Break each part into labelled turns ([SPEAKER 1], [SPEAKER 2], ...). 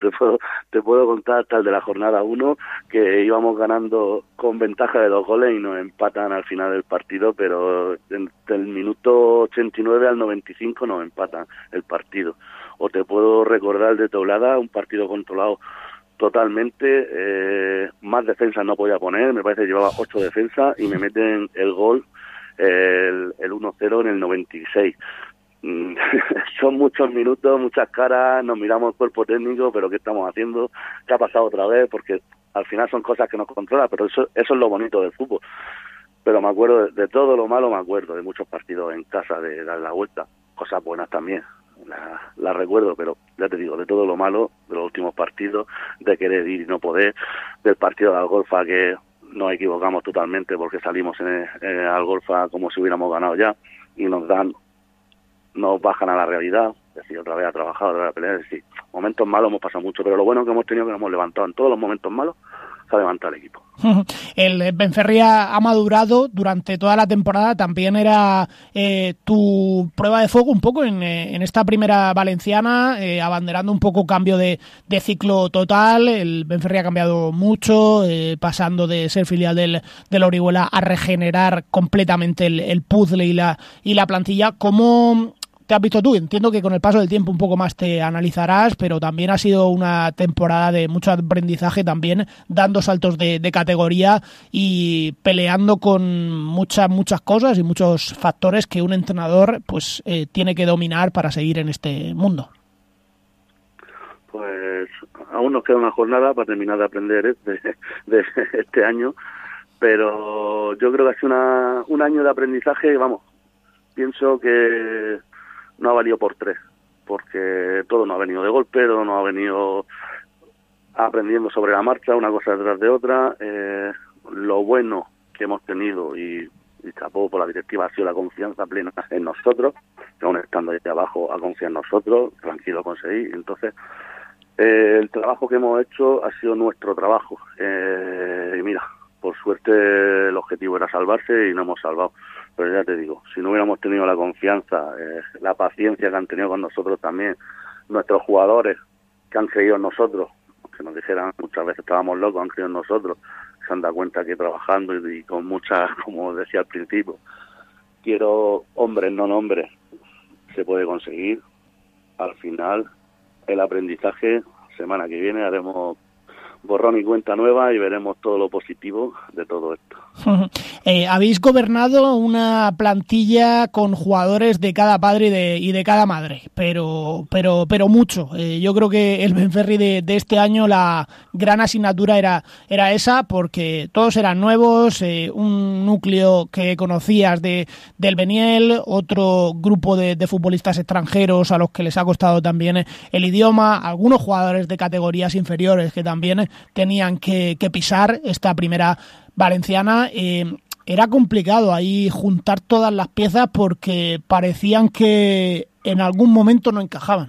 [SPEAKER 1] te puedo contar hasta el de la jornada 1, que íbamos ganando con ventaja de 2 goles y nos empatan al final del partido, pero del minuto 89 al 95 nos empatan el partido. O te puedo recordar el de Toblada, un partido controlado totalmente, más defensas no podía poner, me parece que llevaba 8 defensas y me meten el gol, el 1-0 en el 96. Son muchos minutos, muchas caras, nos miramos el cuerpo técnico, pero ¿qué estamos haciendo? ¿Qué ha pasado otra vez? Porque al final son cosas que nos controlan, pero eso es lo bonito del fútbol. Pero me acuerdo de todo lo malo, me acuerdo de muchos partidos en casa, de dar la vuelta, cosas buenas también, la recuerdo, pero ya te digo, de todo lo malo, de los últimos partidos, de querer ir y no poder, del partido de Algorfa que nos equivocamos totalmente porque salimos en Algorfa como si hubiéramos ganado ya y nos bajan a la realidad, es decir, otra vez a trabajar, otra vez a pelear, es decir, momentos malos hemos pasado mucho, pero lo bueno que hemos tenido es que nos hemos levantado en todos los momentos malos, se ha levantado el equipo.
[SPEAKER 2] El Benferría ha madurado durante toda la temporada, también era tu prueba de fuego un poco en esta primera valenciana, abanderando un poco cambio de ciclo total. El Benferría ha cambiado mucho, pasando de ser filial del Orihuela a regenerar completamente el puzzle y la plantilla. ¿Cómo te has visto tú? Entiendo que con el paso del tiempo un poco más te analizarás, pero también ha sido una temporada de mucho aprendizaje, también dando saltos de categoría y peleando con muchas cosas y muchos factores que un entrenador pues tiene que dominar para seguir en este mundo.
[SPEAKER 1] Pues aún nos queda una jornada para terminar de aprender de este año, pero yo creo que ha sido un año de aprendizaje, vamos, pienso que no ha valido por 3, porque todo no ha venido de golpe, todo no ha venido aprendiendo sobre la marcha, una cosa detrás de otra. Lo bueno que hemos tenido, y chapó por la directiva, ha sido la confianza plena en nosotros, que aún estando ahí abajo, a confiar en nosotros, tranquilo conseguir. Entonces, el trabajo que hemos hecho ha sido nuestro trabajo. Y mira, por suerte el objetivo era salvarse y no hemos salvado. Pero ya te digo, si no hubiéramos tenido la confianza, la paciencia que han tenido con nosotros también, nuestros jugadores que han creído en nosotros, que nos dijeran muchas veces estábamos locos, han creído en nosotros, se han dado cuenta que trabajando y con muchas, como decía al principio, quiero hombres, no nombres, se puede conseguir. Al final, el aprendizaje, semana que viene haremos borrón y cuenta nueva y veremos todo lo positivo de todo esto.
[SPEAKER 2] Habéis gobernado una plantilla con jugadores de cada padre y de cada madre, pero mucho. Yo creo que el Benferri de este año, la gran asignatura era esa, porque todos eran nuevos, un núcleo que conocías del Beniel, otro grupo de futbolistas extranjeros a los que les ha costado también el idioma, algunos jugadores de categorías inferiores que también tenían que pisar esta primera valenciana. Era complicado ahí juntar todas las piezas porque parecían que en algún momento no encajaban.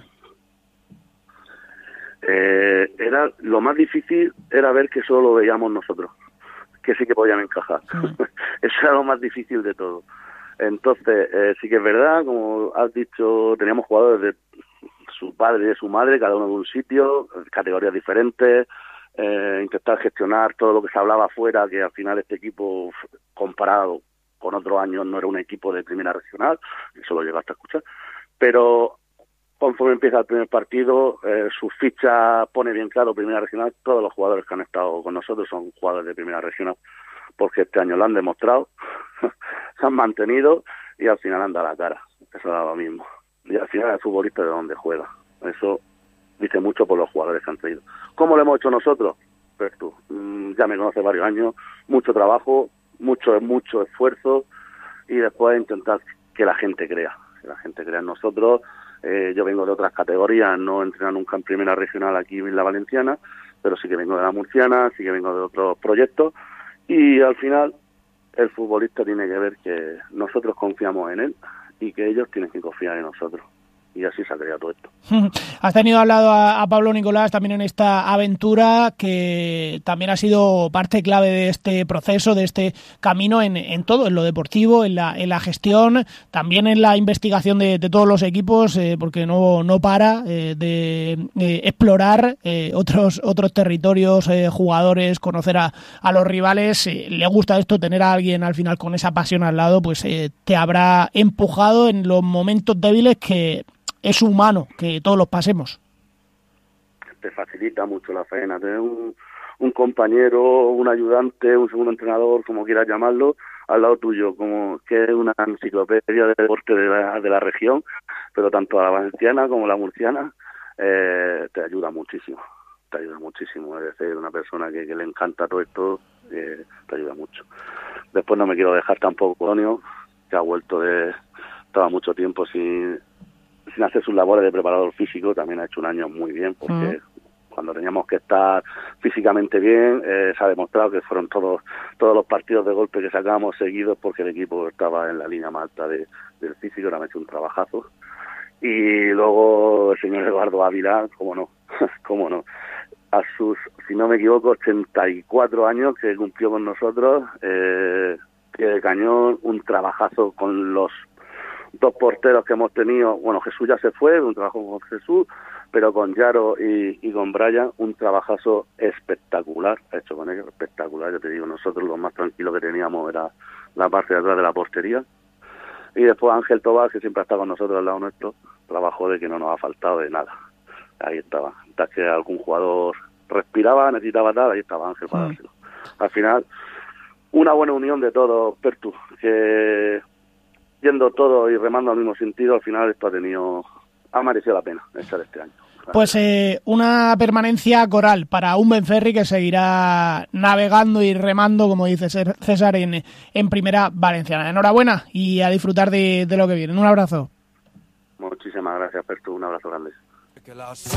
[SPEAKER 1] Era lo más difícil, era ver que solo lo veíamos nosotros, que sí que podían encajar. Eso era lo más difícil de todo. Entonces, sí que es verdad, como has dicho, teníamos jugadores de su padre y de su madre, cada uno de un sitio, categorías diferentes. Intentar gestionar todo lo que se hablaba afuera, que al final este equipo, comparado con otros años, no era un equipo de primera regional, eso lo llegaste a escuchar, pero conforme empieza el primer partido, sus fichas pone bien claro primera regional. Todos los jugadores que han estado con nosotros son jugadores de primera regional, porque este año lo han demostrado, se han mantenido y al final han dado la cara. Eso da lo mismo, y al final el futbolista de donde juega, eso dice mucho por los jugadores que han traído. ¿Cómo lo hemos hecho nosotros? Pues tú, ya me conoces varios años, mucho trabajo, mucho esfuerzo, y después intentar que la gente crea en nosotros. Yo vengo de otras categorías, no entreno nunca en primera regional aquí en la valenciana, pero sí que vengo de la murciana, sí que vengo de otros proyectos, y al final el futbolista tiene que ver que nosotros confiamos en él y que ellos tienen que confiar en nosotros. y así se ha creado todo esto.
[SPEAKER 2] Has tenido al lado a Pablo Nicolás también en esta aventura, que también ha sido parte clave de este proceso, de este camino en todo, en lo deportivo, en la gestión, también en la investigación de todos los equipos, porque no para de explorar otros territorios, jugadores, conocer a los rivales. Le gusta esto, tener a alguien al final con esa pasión al lado, pues te habrá empujado en los momentos débiles que es humano que todos los pasemos.
[SPEAKER 1] Te facilita mucho la faena, tener un compañero, un ayudante, un segundo entrenador, como quieras llamarlo, al lado tuyo, como que es una enciclopedia de deporte de la región, pero tanto a la valenciana como a la murciana, te ayuda muchísimo, es decir, una persona que le encanta todo esto, te ayuda mucho. Después no me quiero dejar tampoco Antonio, que ha vuelto estaba mucho tiempo sin hacer sus labores de preparador físico, también ha hecho un año muy bien, porque cuando teníamos que estar físicamente bien, se ha demostrado que fueron todos los partidos de golpe que sacábamos seguidos, porque el equipo estaba en la línea más alta del físico, le han hecho un trabajazo. Y luego el señor Eduardo Ávila, cómo no, a sus, si no me equivoco, 84 años que cumplió con nosotros, pie de cañón, un trabajazo con los 2 porteros que hemos tenido. Bueno, Jesús ya se fue, un trabajo con Jesús, pero con Yaro y con Brian, un trabajazo espectacular, hecho con ellos, espectacular. Yo te digo, nosotros lo más tranquilo que teníamos era la parte de atrás de la portería. Y después Ángel Tobás, que siempre ha estado con nosotros al lado nuestro, trabajó de que no nos ha faltado de nada. Ahí estaba. Hasta que algún jugador respiraba, necesitaba tal, ahí estaba Ángel para dárselo. Al final, una buena unión de todos, Pertu, que yendo todo y remando al mismo sentido, al final esto ha merecido la pena echar este año.
[SPEAKER 2] Pues una permanencia coral para un Benferri que seguirá navegando y remando, como dice César, en primera valenciana. Enhorabuena y a disfrutar de lo que viene. Un abrazo.
[SPEAKER 1] Muchísimas gracias, Pertu. Un abrazo grande.